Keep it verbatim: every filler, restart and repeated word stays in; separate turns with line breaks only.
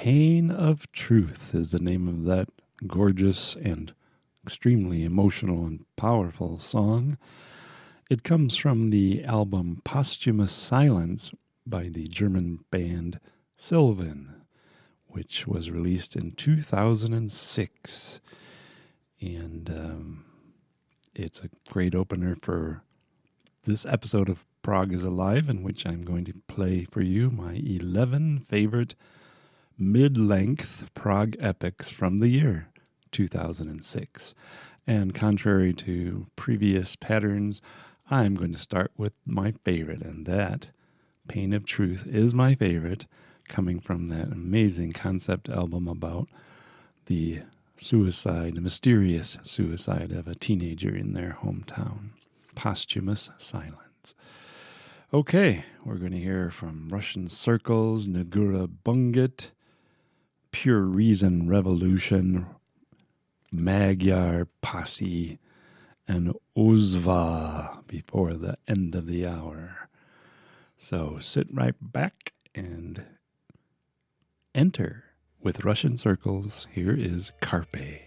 Pain of Truth is the name of that gorgeous and extremely emotional and powerful song. It comes from the album Posthumous Silence by the German band Sylvan, which was released in two thousand six. And um, it's a great opener for this episode of Prog is Alive, in which I'm going to play for you my eleven favorite mid-length prog epics from the year two thousand six. And contrary to previous patterns, I'm going to start with my favorite, and that, Pain of Truth, is my favorite, coming from that amazing concept album about the suicide, the mysterious suicide of a teenager in their hometown. Posthumous Silence. Okay, we're going to hear from Russian Circles, Negura Bunget, Pure Reason Revolution, Magyar Posse, and Ozva before the end of the hour. So sit right back and enter with Russian Circles. Here is Carpe.